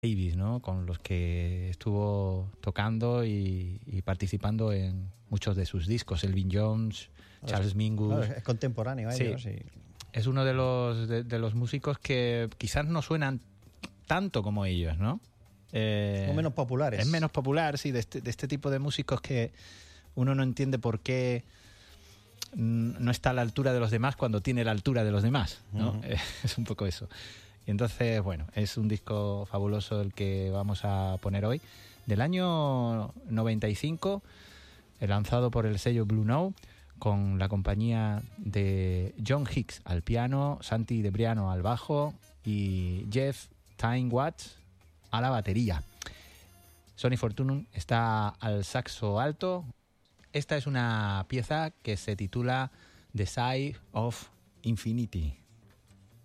Davis, ¿no? Con los que estuvo tocando y participando en muchos de sus discos. Elvin Jones, Charles Mingus. Claro, es contemporáneo a ellos. Sí. Es uno de los músicos que quizás no suenan tanto como ellos, ¿no? Son menos populares. Es menos popular, sí, de este tipo de músicos que uno no entiende por qué no está a la altura de los demás cuando tiene la altura de los demás, ¿no? Uh-huh. Es un poco eso. Y entonces, bueno, es un disco fabuloso el que vamos a poner hoy, del año 95, lanzado por el sello Blue Note, con la compañía de John Hicks al piano, Santi Debriano al bajo y Jeff Tyne Watts a la batería. Sonny Fortune está al saxo alto. Esta es una pieza que se titula The Side of Infinity.